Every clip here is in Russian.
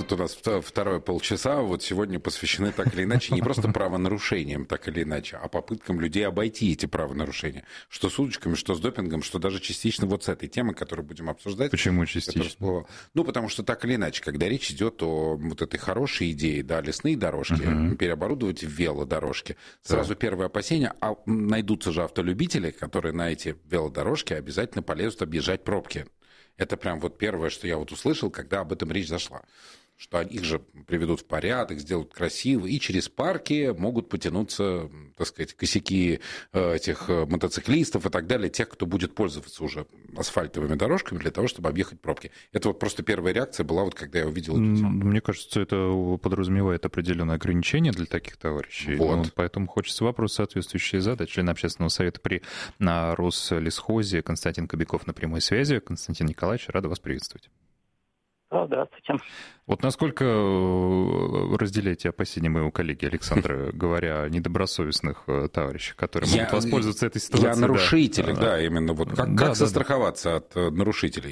вот у нас второе полчаса вот сегодня посвящены так или иначе не просто правонарушениям, так или иначе, а попыткам людей обойти эти правонарушения. Что с удочками, что с допингом, что даже частично вот с этой темой, которую будем обсуждать. Почему частично? Ну, потому что так или иначе, когда речь идет о вот этой хорошей идее, да, лесные дорожки, переоборудовать в велодорожки, сразу первое опасение, а найдутся же автолюбители, которые на эти велодорожки обязательно полезут объезжать пробки. Это прям вот первое, что я вот услышал, когда об этом речь зашла. Что их же приведут в порядок, сделают красиво, и через парки могут потянуться, так сказать, косяки этих мотоциклистов и так далее, тех, кто будет пользоваться уже асфальтовыми дорожками для того, чтобы объехать пробки. Это вот просто первая реакция была, вот когда я увидел эту тему. Мне кажется, это подразумевает определенное ограничение для таких товарищей. Вот. Ну, поэтому хочется вопрос соответствующий задать. Член общественного совета при Рослесхозе Константин Кобяков на прямой связи. Константин Николаевич, рада вас приветствовать. Здравствуйте. Вот насколько разделяете опасения моего коллеги Александра, говоря о недобросовестных товарищах, которые могут воспользоваться этой ситуацией? Я нарушитель, да, именно. Вот как застраховаться от нарушителей?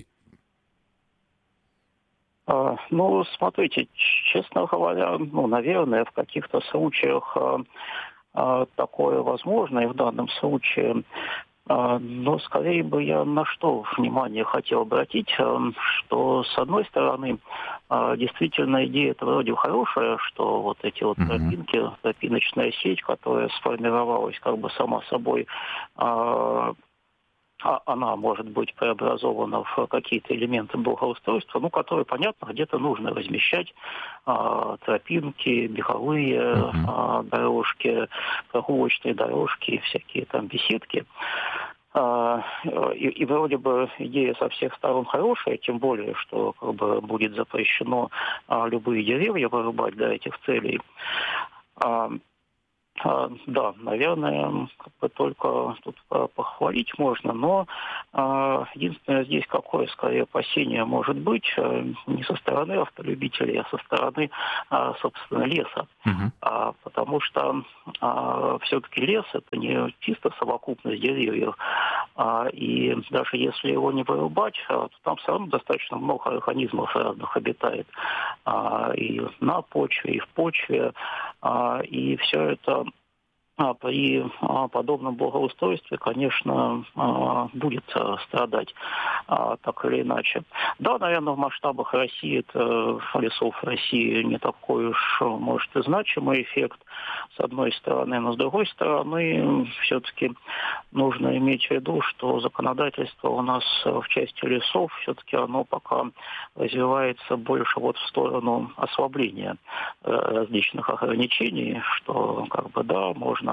Ну, смотрите, честно говоря, наверное, в каких-то случаях такое возможно, и в данном случае. Но скорее бы я на что внимание хотел обратить, что с одной стороны действительно идея-то вроде хорошая, что вот эти вот тропинки, тропиночная сеть, которая сформировалась как бы сама собой, она может быть преобразована в какие-то элементы благоустройства, которые, понятно, где-то нужно размещать тропинки, беговые дорожки, прогулочные дорожки, всякие там беседки. И вроде бы идея со всех сторон хорошая, тем более, что как бы будет запрещено любые деревья вырубать для этих целей. Да, наверное, как бы только тут похвалить можно, но единственное здесь какое скорее опасение может быть не со стороны автолюбителей, а со стороны, собственно, леса. Потому что все-таки лес — это не чисто совокупность деревьев, и даже если его не вырубать, то там все равно достаточно много организмов разных обитает. И на почве, и в почве, и все это при подобном благоустройстве, конечно, будет страдать так или иначе. Да, наверное, в масштабах России, лесов России, не такой уж, может, и значимый эффект, с одной стороны, но с другой стороны, все-таки нужно иметь в виду, что законодательство у нас в части лесов, все-таки оно пока развивается больше вот в сторону ослабления различных ограничений, что, как бы, да, можно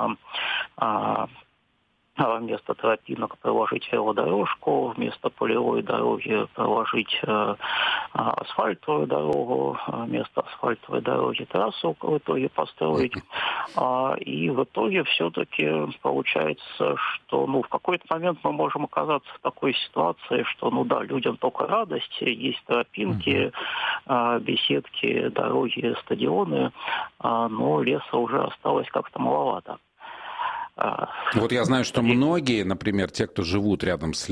вместо тропинок проложить велодорожку, вместо полевой дороги проложить асфальтовую дорогу, вместо асфальтовой дороги трассу в итоге построить. И в итоге все-таки получается, что в какой-то момент мы можем оказаться в такой ситуации, что, людям только радость, есть тропинки, беседки, дороги, стадионы, но леса уже осталось как-то маловато. Вот я знаю, что многие, например, те, кто живут рядом с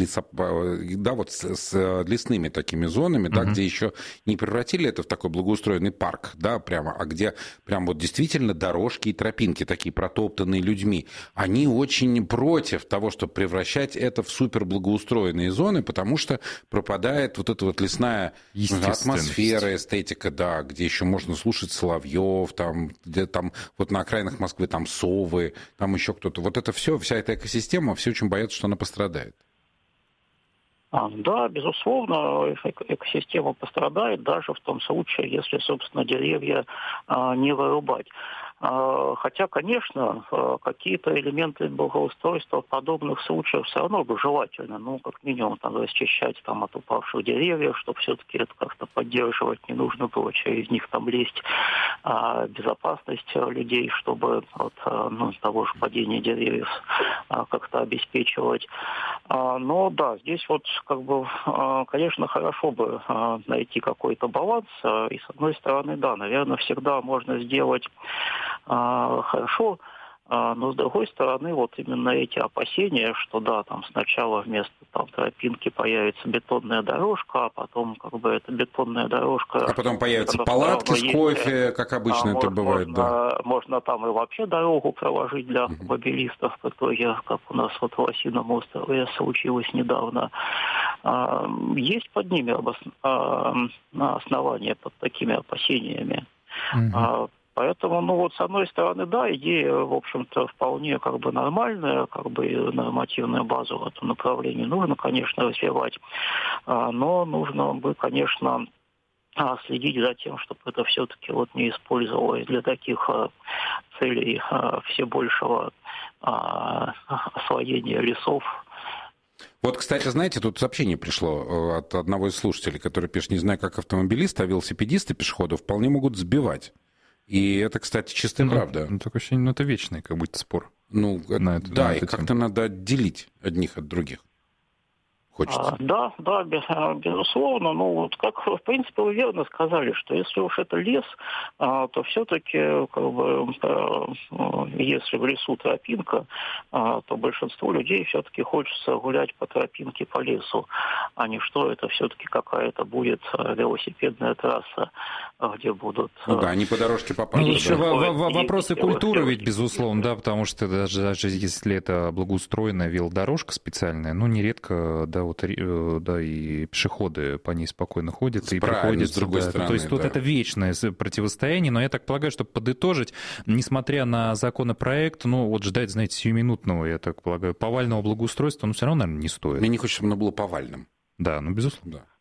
лесными такими зонами, да, где еще не превратили это в такой благоустроенный парк, да, прямо, а где прям вот действительно дорожки и тропинки такие протоптанные людьми, они очень против того, чтобы превращать это в супер благоустроенные зоны, потому что пропадает вот эта вот лесная атмосфера, эстетика, да, где еще можно слушать соловьев, там, где там вот на окраинах Москвы там совы, там еще кто-то. Вот это все, вся эта экосистема, все очень боятся, что она пострадает. Да, безусловно, экосистема пострадает даже в том случае, если, собственно, деревья не вырубать. Хотя, конечно, какие-то элементы благоустройства в подобных случаях все равно бы желательно. Как минимум, расчищать от упавших деревьев, чтобы все-таки это как-то поддерживать, не нужно было через них лезть. Безопасность людей, чтобы от того же падения деревьев как-то обеспечивать. Но да, здесь конечно, хорошо бы найти какой-то баланс. И с одной стороны, да, наверное, всегда можно сделать хорошо, Но, с другой стороны, вот именно эти опасения, что да, там сначала вместо там тропинки появится бетонная дорожка, а потом как бы эта бетонная дорожка... А потом появятся палатки с кофе, как обычно это бывает, да. Можно там и вообще дорогу проложить для автомобилистов, в итоге, как у нас вот в Лосином острове случилось недавно. Есть под ними основания, под такими опасениями. Поэтому, ну вот, с одной стороны, да, идея, в общем-то, вполне как бы нормальная, как бы нормативную базу в этом направлении нужно, конечно, развивать, но нужно бы, конечно, следить за тем, чтобы это все-таки вот не использовалось для таких целей все большего освоения лесов. Вот, кстати, знаете, тут сообщение пришло от одного из слушателей, который пишет: не знаю, как автомобилисты, а велосипедисты, пешеходов вполне могут сбивать. И это, кстати, чистая правда. Ну, такое ощущение, это вечный как будто спор. Ну, да, и как-то надо отделить одних от других. Хочется. Да, безусловно. Ну, вот как, в принципе, вы верно сказали, что если уж это лес, то все-таки, как бы, если в лесу тропинка, то большинству людей все-таки хочется гулять по тропинке по лесу, а не что это все-таки какая-то будет велосипедная трасса, где будут... Ну да, они по дорожке попали. Ну, еще вопросы культуры ведь, безусловно, да, потому что даже если это благоустроенная велодорожка специальная, ну, нередко, да, вот, да, и пешеходы по ней спокойно ходят и приходят с другой стороны. То есть тут это вечное противостояние, но я так полагаю, чтобы подытожить, несмотря на законопроект, ну, вот ждать, знаете, сиюминутного, я так полагаю, повального благоустройства, ну, все равно, наверное, не стоит. Мне не хочется, чтобы оно было повальным. Да, ну, безусловно. Да.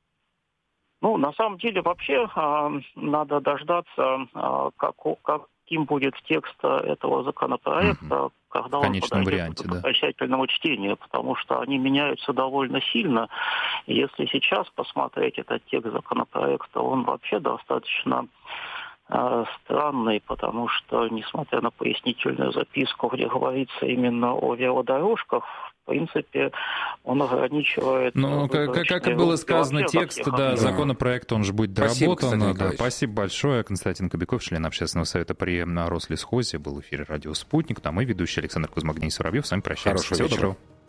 Ну, на самом деле, вообще надо дождаться, каким будет текст этого законопроекта, когда он подойдет к окончательному чтению, потому что они меняются довольно сильно. И если сейчас посмотреть этот текст законопроекта, он вообще достаточно странный, потому что, несмотря на пояснительную записку, где говорится именно о велодорожках, в принципе, он ограничивает... Ну, как и было сказано, текст, да, законопроект, он же будет доработан. Спасибо большое. Константин Кобяков, член Общественного совета при Рослесхозе, был в эфире «Радио Спутник». Там и ведущий Александр Кузмагний-Суровьев. С вами прощаемся. Всего доброго.